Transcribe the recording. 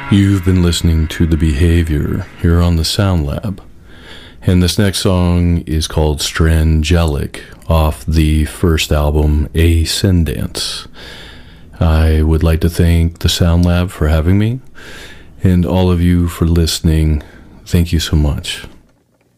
You've been listening to The Behavior here on the Sound Lab. And this next song is called Strangelic off the first album, Ascendance. I would like to thank the Sound Lab for having me, and all of you for listening. Thank you so much.